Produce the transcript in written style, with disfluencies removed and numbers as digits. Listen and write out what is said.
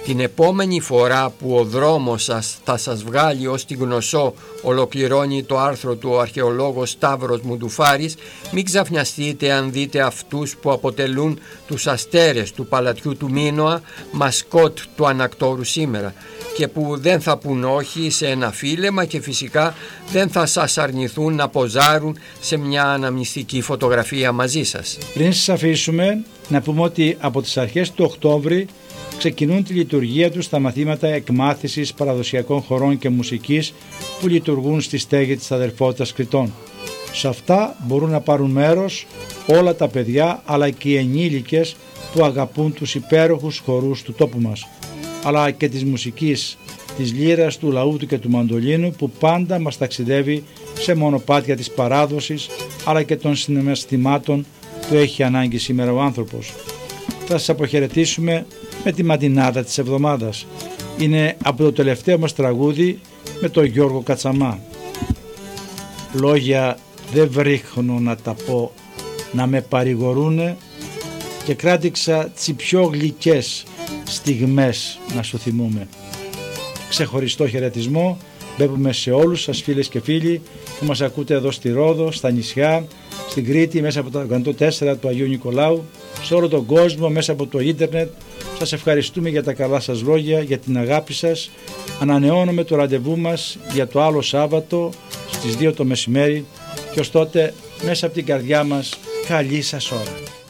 Την επόμενη φορά που ο δρόμος σας θα σας βγάλει ως τη Γνωσό, ολοκληρώνει το άρθρο του ο αρχαιολόγος Σταύρος Μουντουφάρης, μην ξαφνιαστείτε αν δείτε αυτούς που αποτελούν τους αστέρες του παλατιού του Μίνωα, μασκότ του Ανακτόρου σήμερα, και που δεν θα πουν όχι σε ένα φίλεμα και φυσικά δεν θα σας αρνηθούν να ποζάρουν σε μια αναμνηστική φωτογραφία μαζί σας. Πριν σας αφήσουμε, να πούμε ότι από τις αρχές του Οκτώβρη ξεκινούν τη λειτουργία τους τα μαθήματα εκμάθησης παραδοσιακών χορών και μουσικής που λειτουργούν στη στέγη της Αδελφότητας Κρητών. Σε αυτά μπορούν να πάρουν μέρος όλα τα παιδιά αλλά και οι ενήλικες που αγαπούν τους υπέροχους χορούς του τόπου μας, αλλά και της μουσικής, της λύρας, του λαούτου και του μαντολίνου που πάντα μας ταξιδεύει σε μονοπάτια της παράδοσης αλλά και των συναισθημάτων που έχει ανάγκη σήμερα ο άνθρωπος. Θα σας αποχαιρετήσουμε με τη μαντινάδα της εβδομάδας. Είναι από το τελευταίο μας τραγούδι με τον Γιώργο Κατσαμά. Λόγια δεν βρίχνω να τα πω, να με παρηγορούνε, και κράτηξα τις πιο γλυκές στιγμές να σου θυμούμε. Ξεχωριστό χαιρετισμό βλέπουμε σε όλους σας φίλες και φίλοι που μας ακούτε εδώ στη Ρόδο, στα νησιά, στην Κρήτη, μέσα από το 104 του Αγίου Νικολάου, σε όλο τον κόσμο μέσα από το ίντερνετ. Σας ευχαριστούμε για τα καλά σας λόγια, για την αγάπη σας. Ανανεώνουμε το ραντεβού μας για το άλλο Σάββατο στις 2 το μεσημέρι, και ως τότε μέσα από την καρδιά μας καλή σας ώρα.